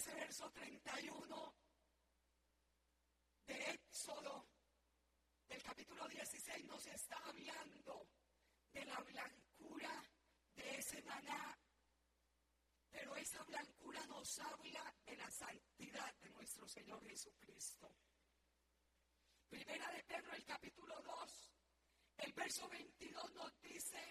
ese verso 31 de Éxodo, del capítulo 16, nos está hablando de la blancura de ese maná, pero esa blancura nos habla de la santidad de nuestro Señor Jesucristo. Primera de Pedro, el capítulo 2, el verso 22 nos dice